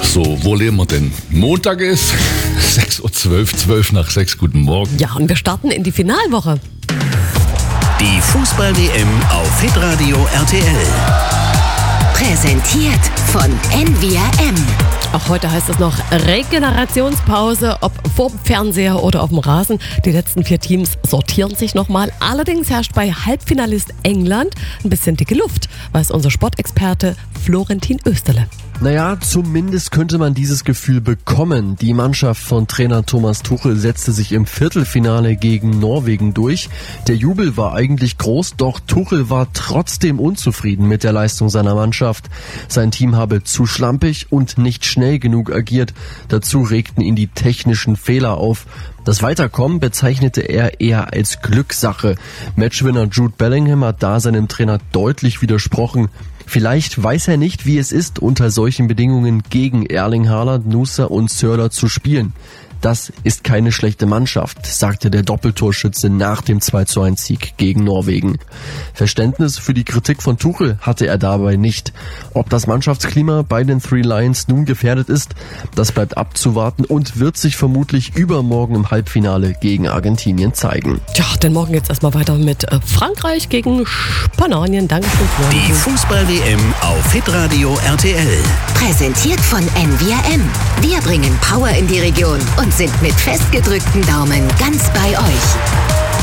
So, wo leben wir denn? Montag ist 6.12 Uhr, 12 nach 6. Guten Morgen. Ja, und wir starten in die Finalwoche. Die Fußball-WM auf Hitradio RTL. Präsentiert von NVRM. Auch heute heißt es noch Regenerationspause, ob vor dem Fernseher oder auf dem Rasen. Die letzten 4 Teams sortieren sich nochmal. Allerdings herrscht bei Halbfinalist England ein bisschen dicke Luft, weiß unser Sportexperte Florentin Österle. Naja, zumindest könnte man dieses Gefühl bekommen. Die Mannschaft von Trainer Thomas Tuchel setzte sich im Viertelfinale gegen Norwegen durch. Der Jubel war eigentlich groß, doch Tuchel war trotzdem unzufrieden mit der Leistung seiner Mannschaft. Sein Team habe zu schlampig und nicht schnell genug agiert. Dazu regten ihn die technischen Fehler auf. Das Weiterkommen bezeichnete er eher als Glückssache. Matchwinner Jude Bellingham hat da seinem Trainer deutlich widersprochen. Vielleicht weiß er nicht, wie es ist, unter solchen Bedingungen gegen Erling Haaland, Nusa und Sörloth zu spielen. Das ist keine schlechte Mannschaft, sagte der Doppeltorschütze nach dem 2:1-Sieg gegen Norwegen. Verständnis für die Kritik von Tuchel hatte er dabei nicht. Ob das Mannschaftsklima bei den Three Lions nun gefährdet ist, das bleibt abzuwarten und wird sich vermutlich übermorgen im Halbfinale gegen Argentinien zeigen. Tja, denn morgen geht's erstmal weiter mit Frankreich gegen Spanien. Danke für Die Fußball-WM auf Hitradio RTL. Präsentiert von NVRM. Wir bringen Power in die Region und sind mit festgedrückten Daumen ganz bei euch.